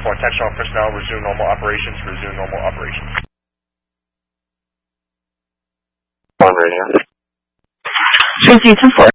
For attention all personnel, resume normal operations, resume normal operations. On radio. 飞机10-4,